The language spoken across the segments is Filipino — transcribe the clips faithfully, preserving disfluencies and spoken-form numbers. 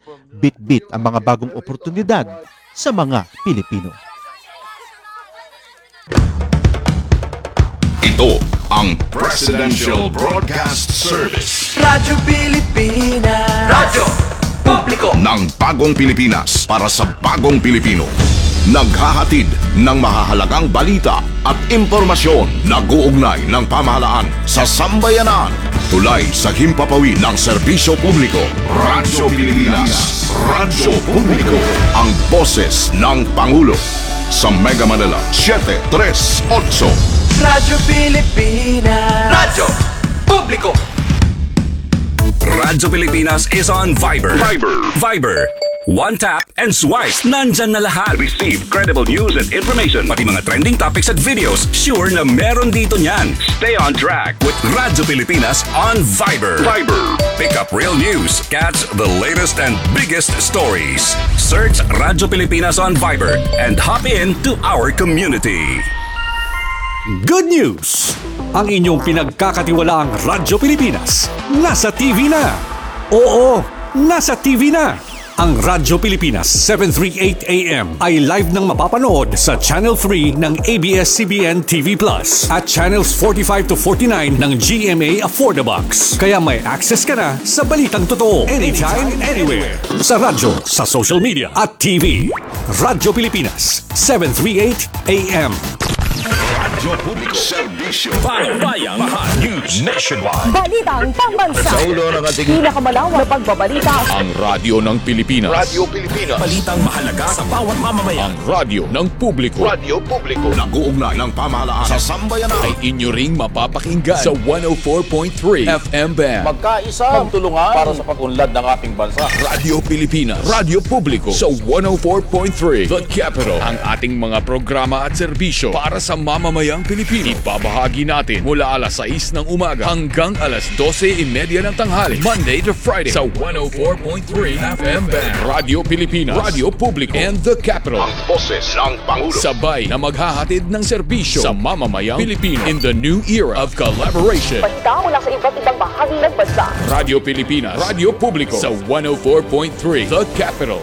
Bit-bit ang mga bagong oportunidad sa mga Pilipino. Ito ang Presidential Broadcast Service. Radyo Pilipinas. Radyo Publiko Ng bagong Pilipinas para sa bagong Pilipino. Naghahatid ng mahahalagang balita at impormasyon na guugnay ng pamahalaan sa sambayanan. Tulay sa himpapawid ng serbisyo publiko. Radyo Pilipinas. Radyo Publiko. Ang boses ng Pangulo. Sa Mega Manila, seven three eight. Radyo Pilipinas. Radyo Publiko Radyo Pilipinas is on Viber. Viber. Viber. One tap and swipe. Nandyan na lahat. Receive credible news and information. Pati mga trending topics at videos. Sure na meron dito niyan. Stay on track with Radyo Pilipinas on Viber. Viber. Pick up real news. Catch the latest and biggest stories. Search Radyo Pilipinas on Viber and hop in to our community. Good news! Ang inyong pinagkakatiwalaang Radyo Pilipinas nasa T V na. Oo, nasa T V na. Ang Radyo Pilipinas seven thirty-eight A M ay live nang mapapanood sa Channel three ng A B S C B N T V Plus at Channels forty-five to forty-nine ng G M A Affordabox. Kaya may access ka na sa balitang totoo anytime, anywhere. Sa radyo, sa social media at T V. Radyo Pilipinas seven thirty-eight A M. Radyo Publiko. Serbisyo. Bayang Mahal News Nationwide. Balitang pambansa. Sa ulo ng ating Pinakamalawak na pagbabalita. ang radyo ng Pilipinas. Radyo Pilipinas. Balitang mahalaga sa bawat mamamayan. Ang radyo ng publiko. Radyo Publiko. Nag-uugnay ng pamahalaan sa sambayanan. Ay inyo ring mapapakinggan sa one oh four point three F M band. Magkaisa, magtulungan para sa pag-unlad ng ating bansa. Radyo Pilipinas. Radyo Publiko sa one oh four point three The Capital. Ang ating mga programa at serbisyo para sa mamamayang Pilipino. Ibabahagi natin mula alas sais ng umaga hanggang alas dose thirty ng tanghali. Monday to Friday sa one oh four point three F M band. Radyo Pilipinas. Radyo Publiko and The Capital. Ang boses ng Pangulo. Sabay na maghahatid ng serbisyo sa mamamayang Pilipino in the new era of collaboration. Balita mula sa iba't ibang bahagi ng bansa. Radyo Pilipinas. Radyo Publiko sa one oh four point three The Capital.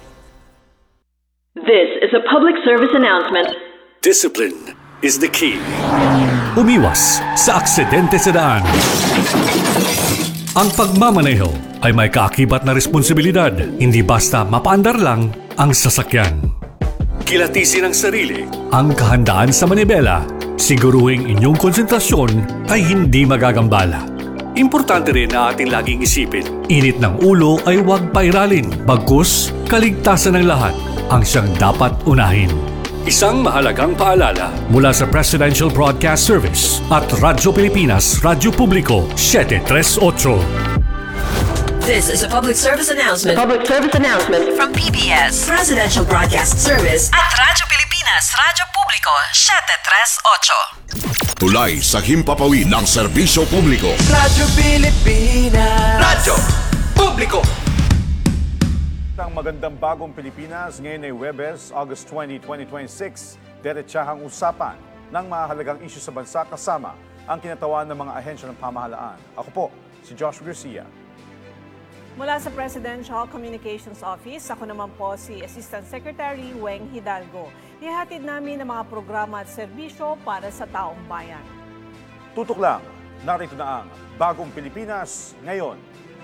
This is a public service announcement. Discipline is the key. Umiwas sa aksidente sa daan. Ang pagmamaneho ay may kaakibat na responsibilidad, hindi basta mapaandar lang ang sasakyan. Kilatisin ang sarili, ang kahandaan sa manibela, siguruhing inyong konsentrasyon ay hindi magagambala. Importante rin na ating laging isipin, init ng ulo ay huwag pairalin, bagkus kaligtasan ng lahat ang siyang dapat unahin. Isang mahalagang paalala mula sa Presidential Broadcast Service at Radyo Pilipinas, Radyo Publiko, seven thirty-eight. This is a public service announcement Public service announcement. from P B S Presidential Broadcast Service at Radyo Pilipinas, Radyo Publiko, seven thirty-eight. Tulay sa himpapawid ng serbisyo publiko. Radyo Pilipinas. Radyo Publiko Ang magandang bagong Pilipinas ngayon ay Webes, August twentieth, twenty twenty-six. Diretsahang usapan ng mahalagang isyu sa bansa kasama ang kinatawan ng mga ahensya ng pamahalaan. Ako po, si Josh Garcia. Mula sa Presidential Communications Office, ako naman po si Assistant Secretary Weng Hidalgo. Ihatid namin ang mga programa at serbisyo para sa taong bayan. Tutok lang, narito na ang Bagong Pilipinas ngayon.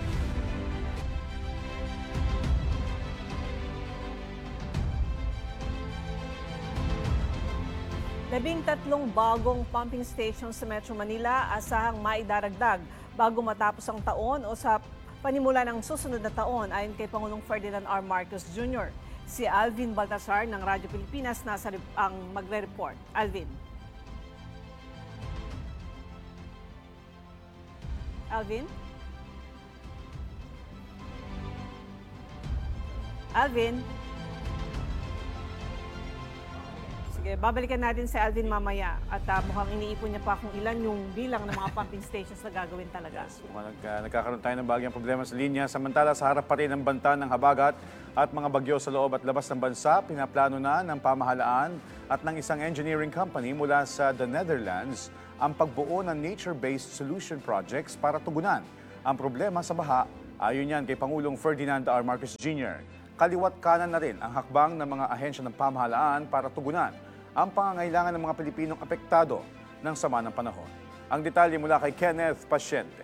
Labing tatlong bagong pumping stations sa Metro Manila asahang maidaragdag bago matapos ang taon o sa panimula ng susunod na taon ayon kay Pangulong Ferdinand R. Marcos Junior Si Alvin Baltasar ng Radyo Pilipinas nasa ang magre-report. Alvin. Alvin? Alvin? Sige, babalikan natin si Alvin mamaya at uh, mukhang iniipon niya pa kung ilan yung bilang ng mga pumping stations na gagawin talaga. Yes, mukhang nag, uh, nagkakaroon tayo ng bagyang problema sa linya. Samantala, sa harap pa rin ng banta ng habagat at mga bagyo sa loob at labas ng bansa, pinaplano na ng pamahalaan at ng isang engineering company mula sa the Netherlands ang pagbuo ng nature-based solution projects para tugunan ang problema sa baha Ayon yan kay Pangulong Ferdinand R. Marcos Junior, kaliwat kanan na rin ang hakbang ng mga ahensya ng pamahalaan para tugunan ang pangangailangan ng mga Pilipinong apektado ng sama ng panahon. Ang detalye mula kay Kenneth Pasyente.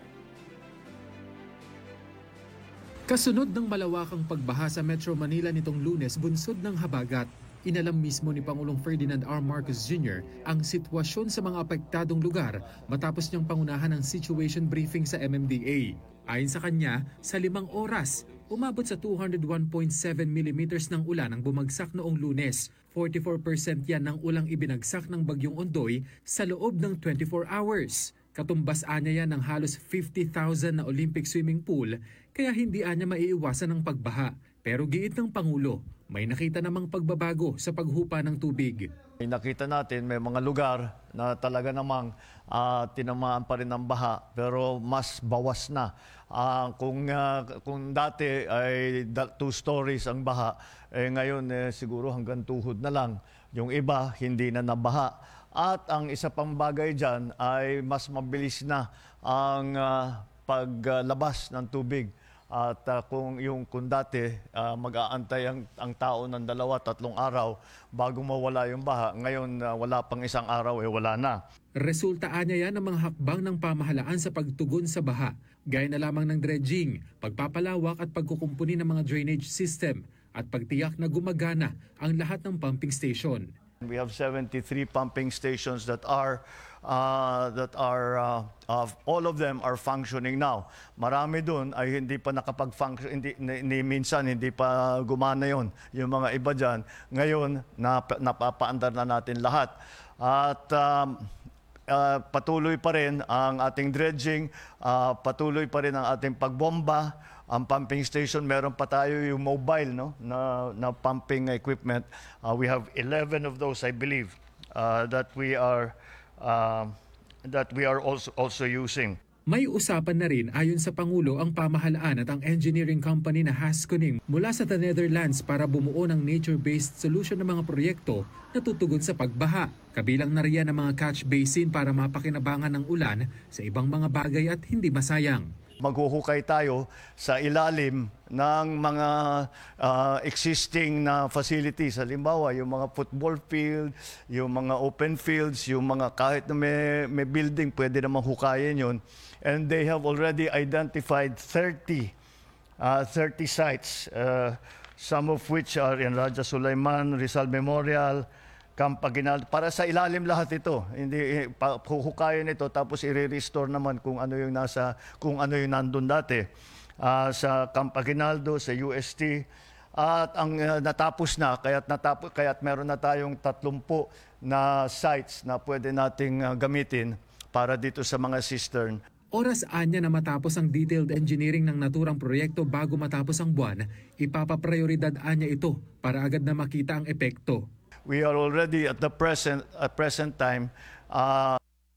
Kasunod ng malawakang pagbaha sa Metro Manila nitong Lunes bunsod ng habagat, inalam mismo ni Pangulong Ferdinand R. Marcos Junior ang sitwasyon sa mga apektadong lugar matapos niyang pangunahan ng situation briefing sa M M D A. Ayon sa kanya, sa limang oras, umabot sa two hundred one point seven millimeters ng ulan ang bumagsak noong Lunes. forty-four percent yan ng ulang ibinagsak ng Bagyong Ondoy sa loob ng twenty-four hours. Katumbas anya yan ng halos fifty thousand na Olympic swimming pool, kaya hindi anya maiiwasan ng pagbaha. Pero giit ng Pangulo, may nakita namang pagbabago sa paghupa ng tubig. Nakita natin may mga lugar na talaga namang uh, tinamaan pa rin ng baha pero mas bawas na. Uh, kung, uh, kung dati ay two stories ang baha, eh, ngayon eh, siguro hanggang tuhod na lang. Yung iba hindi na nabaha. At ang isa pang bagay dyan ay mas mabilis na ang uh, paglabas ng tubig. At uh, kung yung kung dati uh, mag-aantay ang, ang tao ng dalawa, tatlong araw bago mawala yung baha, ngayon uh, wala pang isang araw, eh wala na. Resulta niya yan ng mga hakbang ng pamahalaan sa pagtugon sa baha, gaya na lamang ng dredging, pagpapalawak at pagkukumpuni ng mga drainage system at pagtiyak na gumagana ang lahat ng pumping station. We have seventy-three pumping stations that are uh, that are uh, uh, all of them are functioning now. Marami doon ay hindi pa nakapag-function, hindi ni, ni minsan hindi pa gumana yon. Yung mga iba diyan, ngayon nap, napapaandar na natin lahat. At um, uh, patuloy pa rin ang ating dredging, uh, patuloy pa rin ang ating pagbomba. Ang pumping station, meron pa tayo yung mobile no, na, na pumping equipment. Uh, we have eleven of those, I believe, uh, that we are uh, that we are also also using. May usapan na rin ayon sa Pangulo ang pamahalaan at ang engineering company na Haskoning mula sa the Netherlands para bumuo ng nature-based solution ng mga proyekto na tutugon sa pagbaha. Kabilang na riyan ang mga catch basin para mapakinabangan ng ulan sa ibang mga bagay at hindi masayang. Maghuhukay tayo sa ilalim ng mga uh, existing na facilities. Halimbawa, yung mga football field, yung mga open fields, yung mga kahit na may, may building, pwede namang hukayin yun. And they have already identified thirty, uh, thirty sites, uh, some of which are in Raja Sulaiman, Rizal Memorial, Camp Aguinaldo. Para sa ilalim lahat ito. Hindi huhukayin ito tapos i-restore naman kung ano yung nasa kung ano yung nandun dati. Uh, sa Camp Aguinaldo, sa U S T. At ang uh, natapos na kaya't natapos kaya't meron na tayong tatlumpu na sites na pwede nating uh, gamitin para dito sa mga cistern. Oras anya na matapos ang detailed engineering ng naturang proyekto bago matapos ang buwan, ipapaprioridad anya ito para agad na makita ang epekto. We are already at the present at present time uh,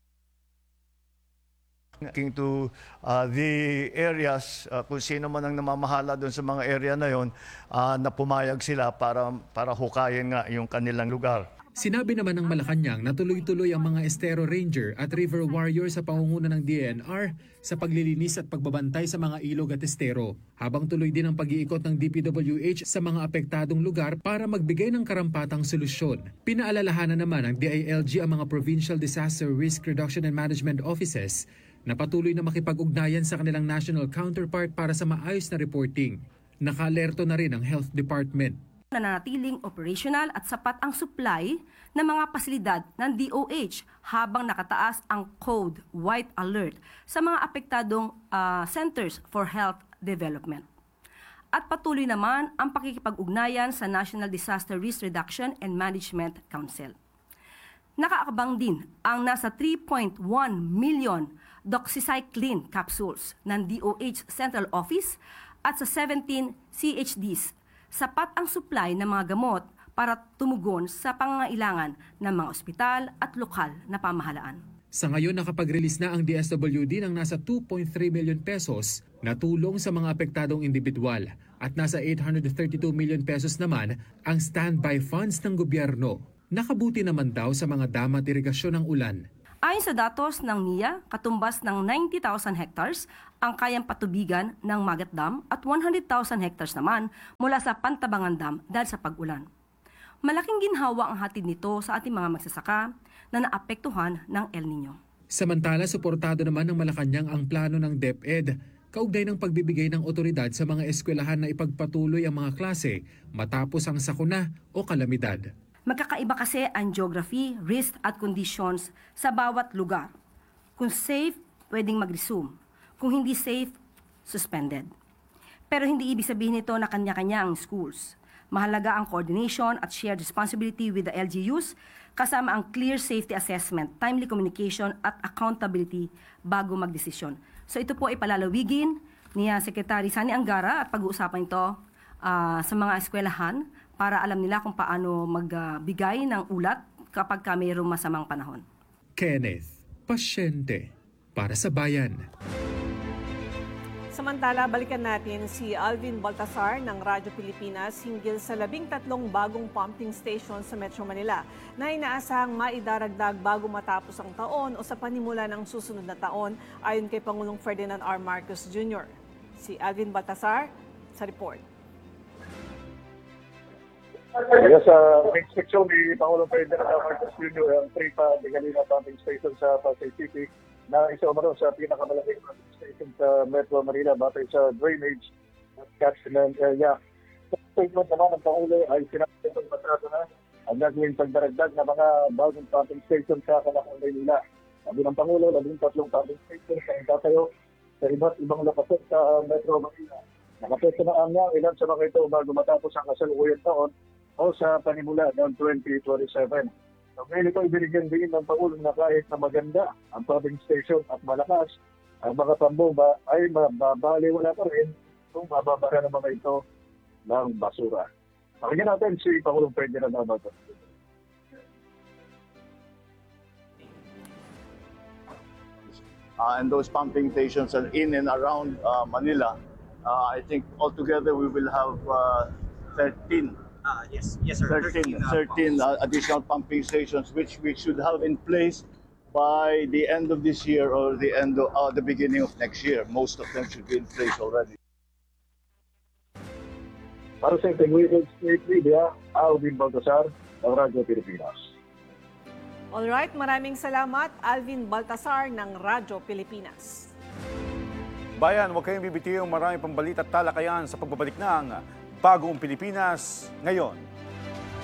looking to uh, the areas uh, kung sino man ang namamahala doon sa mga area na yon uh, na pumayag sila para para hukayin nga yung kanilang lugar. Sinabi naman ng Malacanang na tuloy-tuloy ang mga Estero Ranger at River Warrior sa pangunguna ng D E N R sa paglilinis at pagbabantay sa mga ilog at estero. Habang tuloy din ang pag-iikot ng D P W H sa mga apektadong lugar para magbigay ng karampatang solusyon. Pinaalalahanan naman ng D I L G ang mga Provincial Disaster Risk Reduction and Management Offices na patuloy na makipag-ugnayan sa kanilang national counterpart para sa maayos na reporting. Naka-alerto na rin ang Health Department. Nananatiling operational at sapat ang supply ng mga pasilidad ng D O H habang nakataas ang Code White Alert sa mga apektadong uh, Centers for Health Development. At patuloy naman ang pakikipag-ugnayan sa National Disaster Risk Reduction and Management Council. Nakaakabang din ang nasa three point one million doxycycline capsules ng D O H Central Office at sa seventeen C H Ds. Sapat ang supply ng mga gamot para tumugon sa pangangailangan ng mga ospital at lokal na pamahalaan. Sa ngayon, nakapag-release na ang D S W D ng nasa two point three million pesos na tulong sa mga apektadong individual at nasa eight hundred thirty-two million pesos naman ang standby funds ng gobyerno. Nakabuti naman daw sa mga dam at irigasyon ng ulan. Ayon sa datos ng N I A, katumbas ng ninety thousand hectares ang kayang patubigan ng Magat Dam at one hundred thousand hectares naman mula sa Pantabangan Dam dahil sa pag-ulan. Malaking ginhawa ang hatid nito sa ating mga magsasaka na naapektuhan ng El Nino. Samantala, suportado naman ng Malacanang ang plano ng DepEd kaugnay ng pagbibigay ng otoridad sa mga eskwelahan na ipagpatuloy ang mga klase matapos ang sakuna o kalamidad. Magkakaiba kasi ang geography, risk at conditions sa bawat lugar. Kung safe, pwedeng mag-resume. Kung hindi safe, suspended. Pero hindi ibig sabihin nito na kanya-kanya ang schools. Mahalaga ang coordination at shared responsibility with the L G Us kasama ang clear safety assessment, timely communication at accountability bago magdesisyon. So ito po ay palalawigin ni Secretary Sani Angara at pag-uusapan ito uh, sa mga eskwelahan para alam nila kung paano magbigay ng ulat kapag ka mayroong masamang panahon. Kenneth, pasyente para sa bayan. Samantala, balikan natin si Alvin Baltasar ng Radyo Pilipinas hinggil sa labing tatlong bagong pumping station sa Metro Manila na inaasahang maidaragdag bago matapos ang taon o sa panimula ng susunod na taon ayon kay Pangulong Ferdinand R. Marcos Junior Si Alvin Baltasar sa report. Yes, uh, may inspeksyon ni Pangulong Ferdinand Marcos Junior ang three pa Digalina pumping station sa Pasay City na isa umano sa pinakamalaking pumping station sa Metro Manila batay sa drainage at catchment area. Sa statement naman ng Pangulo ay sinabi itong pasado na ang gagawing pagdaragdag na mga bagong pumping station sa Kalakang Maynila. Sabi ng Pangulo, labing tatlong pumping station sa itatayo sa iba't ibang lokasyon sa Metro Manila. Nakapwesto na ang niya ilan sa mga ito bago matapos ang kasalukuyang taon o sa panimula ng twenty twenty-seven. So, ngayon ito ibinigyan din ng Pangulo na kahit na maganda ang pumping station at malakas, ang mga pambomba ay mababaliwala pa rin kung mababara ng mga ito ng basura. Pakinggan natin si Pangulong Ferdinand Marcos. Uh, and those pumping stations are in and around uh, Manila. Uh, I think altogether we will have uh, thirteen. Uh, yes, yes, sir. thirteen, thirteen, uh, thirteen uh, additional pumping stations, which we should have in place by the end of this year or the end of uh, the beginning of next year. Most of them should be in place already. Para sa Integrated State Media, Alvin Baltasar ng Radyo Pilipinas. Alright, maraming salamat Alvin Baltasar ng Radyo Pilipinas. Bayan, huwag kayong bibitiw, marami pang balita at talakayan sa pagbabalik ng Bagong Pilipinas ngayon.